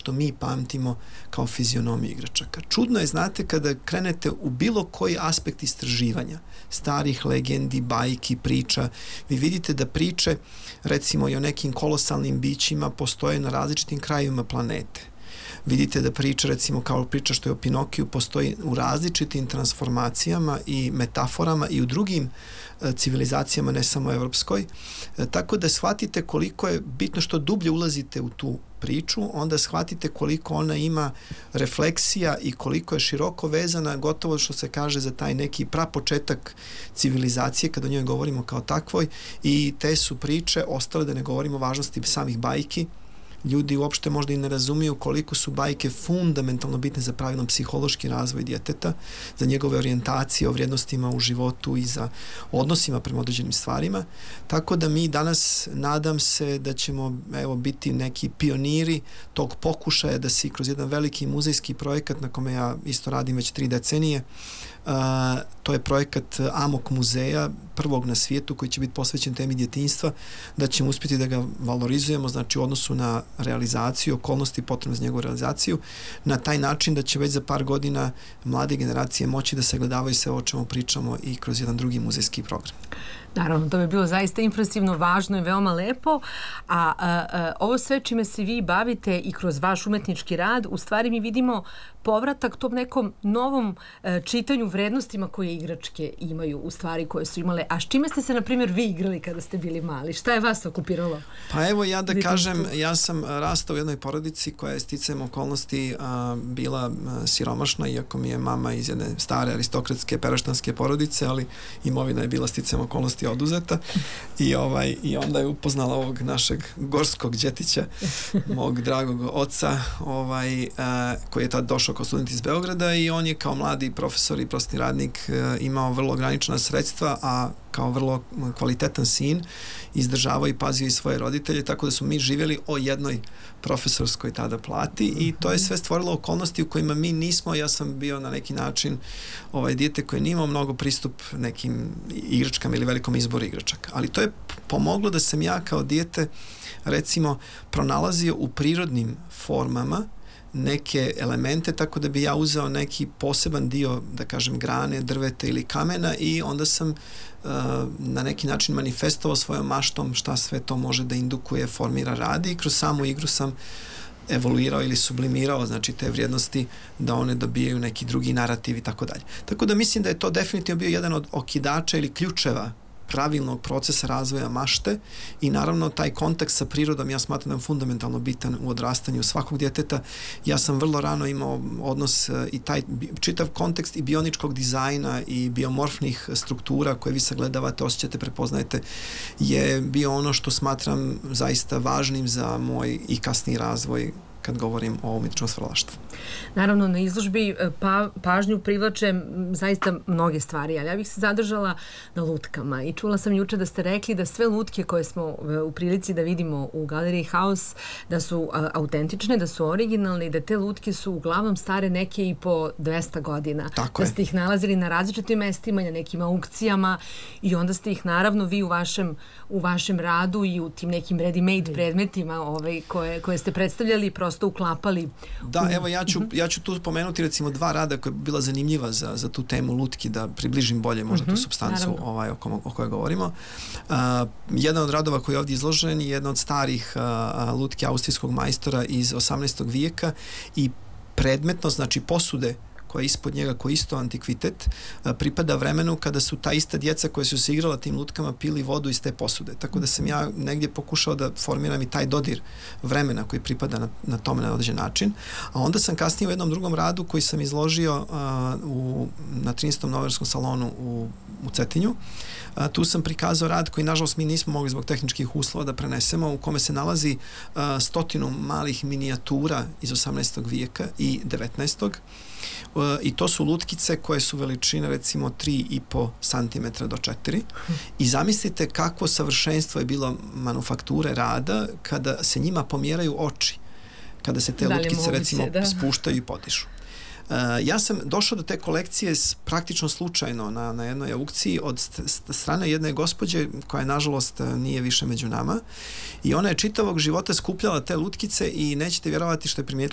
što mi pamtimo kao fizionomiju igračaka. Čudno je, znate, kada krenete u bilo koji aspekt istraživanja, starih legendi, bajki, priča, vi vidite da priče, recimo i o nekim kolosalnim bićima, postoje na različitim krajevima planete. Vidite da priča, recimo kao priča što je o Pinokiju, postoji u različitim transformacijama i metaforama i u drugim civilizacijama, ne samo evropskoj. Tako da shvatite koliko je bitno što dublje ulazite u tu priču, onda shvatite koliko ona ima refleksija i koliko je široko vezana, gotovo što se kaže za taj neki prapočetak civilizacije, kada o njoj govorimo kao takvoj, i te su priče ostale, da ne govorimo o važnosti samih bajki. Ljudi uopšte možda i ne razumiju koliko su bajke fundamentalno bitne za pravilan psihološki razvoj djeteta, za njegove orijentacije o vrijednostima u životu i za odnosima prema određenim stvarima. Tako da mi danas nadam se da ćemo biti neki pioniri tog pokušaja da se kroz jedan veliki muzejski projekat na kome ja isto radim već 3 decenije, to je projekat Amok muzeja, prvog na svijetu, koji će biti posvećen temi djetinjstva, da ćemo uspjeti da ga valorizujemo, znači u odnosu na realizaciju, okolnosti potrebne za njegovu realizaciju, na taj način da će već za par godina mlade generacije moći da sagledavaju sve o čemu pričamo i kroz jedan drugi muzejski program. Naravno, to bi bilo zaista impresivno, važno i veoma lepo, a ovo sve čime se vi bavite i kroz vaš umetnički rad, u stvari mi vidimo povratak tom nekom novom čitanju vrednostima koje igračke imaju, u stvari koje su imale. A s čime ste se, na primjer, vi igrali kada ste bili mali? Šta je vas okupiralo? Pa evo ja da kažem, ja sam rastao u jednoj porodici koja je sticajem okolnosti bila siromašna, iako mi je mama iz jedne stare aristokratske peraštanske porodice, ali imovina je bila sticajem okolnosti oduzeta i onda je upoznala ovog našeg gorskog đetića, mog dragog oca, koji je tad došao kao student iz Beograda, i on je kao mladi profesor i prosvetni radnik imao vrlo ograničena sredstva, a kao vrlo kvalitetan sin izdržavao i pazio i svoje roditelje, tako da smo mi živjeli o jednoj profesorskoj tada plati i to je sve stvorilo okolnosti u kojima mi nismo, ja sam bio na neki način dijete koje nije imao mnogo pristup nekim igračkama ili velikom izboru igračaka, ali to je pomoglo da sam ja kao dijete recimo pronalazio u prirodnim formama neke elemente, tako da bi ja uzeo neki poseban dio, da kažem, grane, drveta ili kamena, i onda sam na neki način manifestovao svojom maštom šta sve to može da indukuje, formira, radi, i kroz samu igru sam evoluirao ili sublimirao, znači, te vrijednosti da one dobijaju neki drugi narativ i tako dalje. Tako da mislim da je to definitivno bio jedan od okidača ili ključeva pravilnog procesa razvoja mašte, i naravno taj kontakt sa prirodom ja smatram da je fundamentalno bitan u odrastanju svakog djeteta. Ja sam vrlo rano imao odnos i taj čitav kontekst i bioničkog dizajna i biomorfnih struktura koje vi sagledavate, osjećate, prepoznajete, je bio ono što smatram zaista važnim za moj i kasniji razvoj kad govorim o umjetničkom stvaralaštvu. Naravno, na izložbi pažnju privlače zaista mnoge stvari, ali ja bih se zadržala na lutkama, i čula sam juče da ste rekli da sve lutke koje smo u prilici da vidimo u Galeriji Haus, da su autentične, da su originalne i da te lutke su uglavnom stare neke i po 200 godina. Tako da ste ih nalazili na različitim mestima, na nekim aukcijama, i onda ste ih naravno vi u vašem radu i u tim nekim ready-made predmetima koje ste predstavljali, prosto uklapali. Da, evo ja ću tu pomenuti recimo 2 rada koja je bila zanimljiva za tu temu lutki, da približim bolje možda tu supstancu o kojoj govorimo. Jedan od radova koji je ovdje izložen je jedna od starih lutki austrijskog majstora iz 18. vijeka, i predmetnost, znači posude koja je ispod njega, koji je isto antikvitet, pripada vremenu kada su ta ista djeca koja su se igrala tim lutkama pili vodu iz te posude. Tako da sam ja negdje pokušao da formiram i taj dodir vremena koji pripada na tome na određen način. A onda sam kasnije u jednom drugom radu koji sam izložio na 13. novinarskom salonu u Cetinju. Tu sam prikazao rad koji, nažalost, mi nismo mogli zbog tehničkih uslova da prenesemo, u kome se nalazi 100 malih minijatura iz 18. vijeka i 19. I to su lutkice koje su veličine recimo 3,5 cm do 4. I zamislite kakvo savršenstvo je bilo manufakture rada kada se njima pomjeraju oči, kada se te lutkice recimo spuštaju i podižu. Ja sam došao do te kolekcije praktično slučajno na jednoj aukciji od strane jedne gospođe koja nažalost nije više među nama, i ona je čitavog života skupljala te lutkice i nećete vjerovati što je primijetila